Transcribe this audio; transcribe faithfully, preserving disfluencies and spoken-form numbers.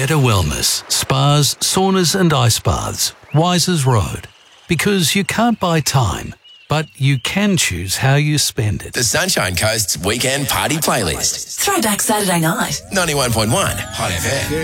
Better Wellness, spas, saunas and ice baths, Wisers Road. Because you can't buy time, but you can choose how you spend it. The Sunshine Coast's weekend party playlist. Throwback Saturday night. ninety-one point one Hot F M.